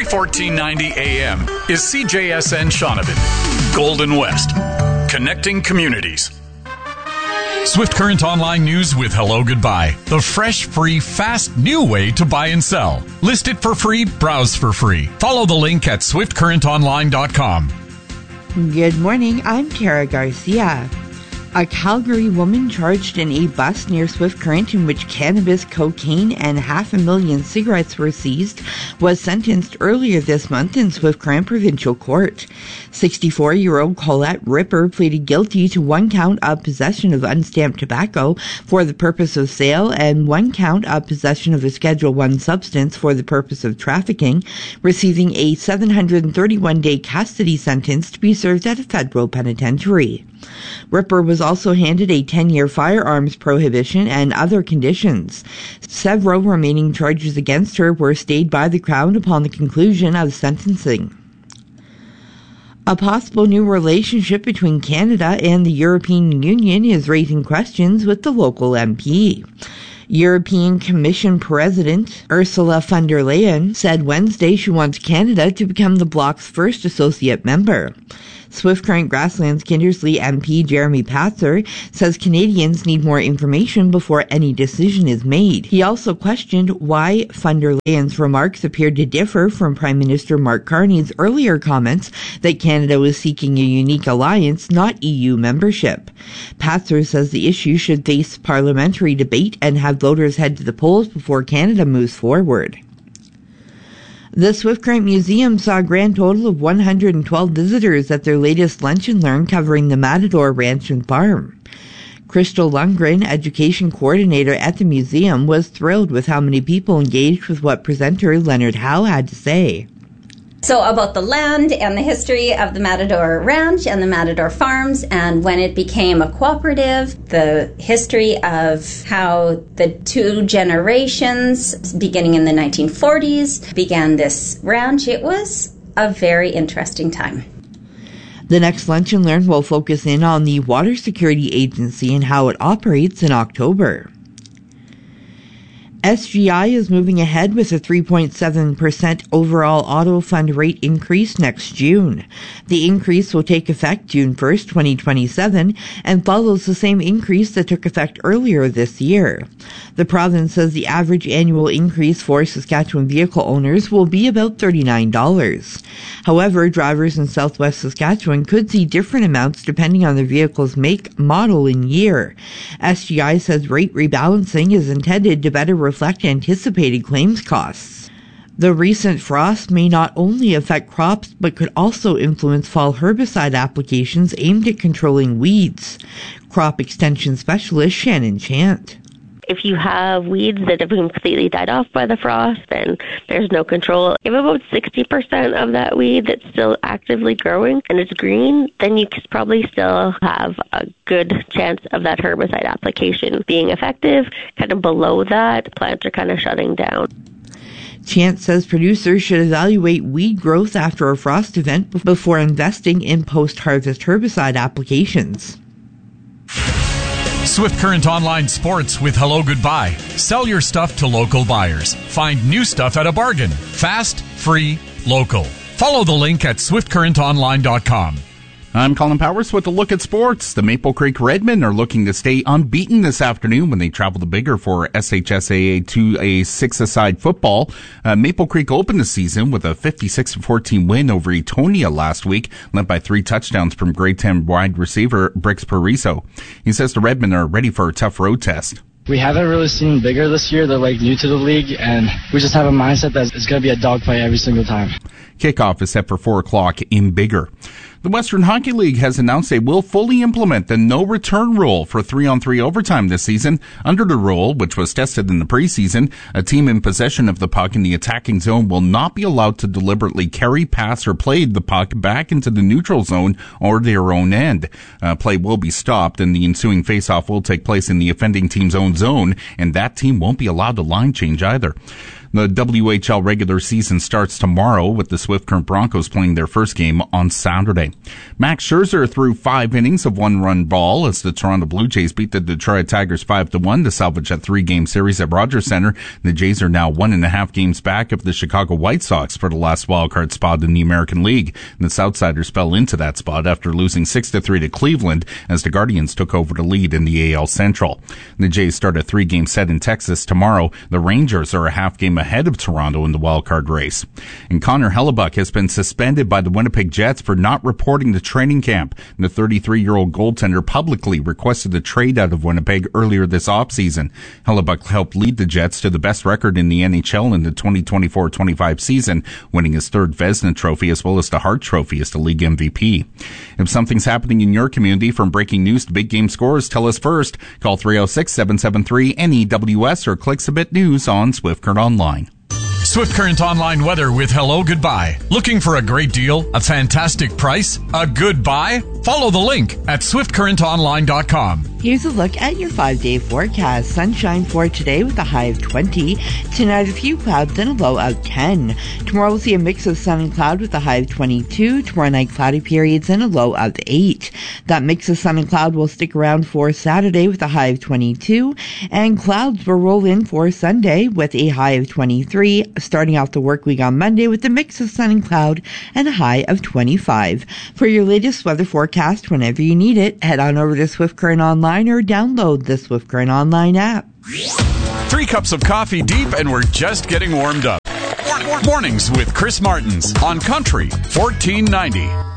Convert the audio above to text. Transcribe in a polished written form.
1490 AM is CJSN Shaunavon. Golden West. Connecting communities. Swift Current Online News with Hello Goodbye. The fresh, free, fast, new way to buy and sell. List it for free, browse for free. Follow the link at swiftcurrentonline.com. Good morning, I'm Tara Garcia. A Calgary woman charged in a bus near Swift Current in which cannabis, cocaine, and 500,000 cigarettes were seized was sentenced earlier this month in Swift Current Provincial Court. 64-year-old Colette Ripper pleaded guilty to 1 count of possession of unstamped tobacco for the purpose of sale and 1 count of possession of a Schedule I substance for the purpose of trafficking, receiving a 731-day custody sentence to be served at a federal penitentiary. Ripper was also handed a 10-year firearms prohibition and other conditions. Several remaining charges against her were stayed by the Crown upon the conclusion of sentencing. A possible new relationship between Canada and the European Union is raising questions with the local MP. European Commission President Ursula von der Leyen said Wednesday she wants Canada to become the bloc's first associate member. Swift Current Grasslands Kindersley MP Jeremy Patzer says Canadians need more information before any decision is made. He also questioned why von der Leyen's remarks appeared to differ from Prime Minister Mark Carney's earlier comments that Canada was seeking a unique alliance, not EU membership. Patzer says the issue should face parliamentary debate and have voters head to the polls before Canada moves forward. The Swift Current Museum saw a grand total of 112 visitors at their latest Lunch and Learn covering the Matador Ranch and Farm. Crystal Lundgren, education coordinator at the museum, was thrilled with how many people engaged with what presenter Leonard Howe had to say. So about the land and the history of the Matador Ranch and the Matador Farms, and when it became a cooperative, the history of how the 2 generations, beginning in the 1940s, began this ranch. It was a very interesting time. The next Lunch and Learn will focus in on the Water Security Agency and how it operates in October. SGI is moving ahead with a 3.7% overall auto fund rate increase next June. The increase will take effect June 1st, 2027, and follows the same increase that took effect earlier this year. The province says the average annual increase for Saskatchewan vehicle owners will be about $39. However, drivers in southwest Saskatchewan could see different amounts depending on their vehicle's make, model, and year. SGI says rate rebalancing is intended to better reflect anticipated claims costs. The recent frost may not only affect crops, but could also influence fall herbicide applications aimed at controlling weeds. Crop Extension Specialist Shannon Chant. If you have weeds that have completely died off by the frost, then there's no control. If about 60% of that weed that's still actively growing and it's green, then you could probably still have a good chance of that herbicide application being effective. Kind of below that, plants are kind of shutting down. Chance says producers should evaluate weed growth after a frost event before investing in post-harvest herbicide applications. Swift Current Online Sports with Hello Goodbye. Sell your stuff to local buyers. Find new stuff at a bargain. Fast, free, local. Follow the link at swiftcurrentonline.com. I'm Colin Powers with a look at sports. The Maple Creek Redmen are looking to stay unbeaten this afternoon when they travel to Biggar for SHSAA 2A 6-a-side football. Maple Creek opened the season with a 56-14 win over Etonia last week, led by 3 touchdowns from grade 10 wide receiver Brix Pariso. He says the Redmen are ready for a tough road test. We haven't really seen Biggar this year. They're new to the league, and we just have a mindset that it's going to be a dogfight every single time. Kickoff is set for 4 o'clock in Biggar. The Western Hockey League has announced they will fully implement the no-return rule for 3-on-3 overtime this season. Under the rule, which was tested in the preseason, a team in possession of the puck in the attacking zone will not be allowed to deliberately carry, pass, or play the puck back into the neutral zone or their own end. Play will be stopped, and the ensuing face-off will take place in the offending team's own zone, and that team won't be allowed to line change either. The WHL regular season starts tomorrow with the Swift Current Broncos playing their first game on Saturday. Max Scherzer threw 5 innings of 1-run ball as the Toronto Blue Jays beat the Detroit Tigers 5-1 to salvage a 3-game series at Rogers Center. The Jays are now 1.5 games back of the Chicago White Sox for the last wildcard spot in the American League. The Southsiders fell into that spot after losing 6-3 to Cleveland as the Guardians took over the lead in the AL Central. The Jays start a 3-game set in Texas tomorrow. The Rangers are a half game ahead of Toronto in the wildcard race. And Connor Hellebuyck has been suspended by the Winnipeg Jets for not reporting to training camp. The 33-year-old goaltender publicly requested a trade out of Winnipeg earlier this offseason. Hellebuyck helped lead the Jets to the best record in the NHL in the 2024-25 season, winning his 3rd Vezina Trophy as well as the Hart Trophy as the league MVP. If something's happening in your community, from breaking news to big game scores, tell us first. Call 306-773-NEWS or click Submit News on Swift Current Online. Swift Current Online weather with Hello Goodbye. Looking for a great deal, a fantastic price, a good buy? Follow the link at swiftcurrentonline.com. Here's a look at your 5-day forecast. Sunshine for today with a high of 20. Tonight, a few clouds and a low of 10. Tomorrow, we'll see a mix of sun and cloud with a high of 22. Tomorrow night, cloudy periods and a low of 8. That mix of sun and cloud will stick around for Saturday with a high of 22. And clouds will roll in for Sunday with a high of 23. Starting off the work week on Monday with a mix of sun and cloud and a high of 25. For your latest weather forecast, whenever you need it, head on over to Swift Current Online or download the Swift Current Online app. 3 cups of coffee deep and we're just getting warmed up. Mornings with Chris Martins on Country 1490.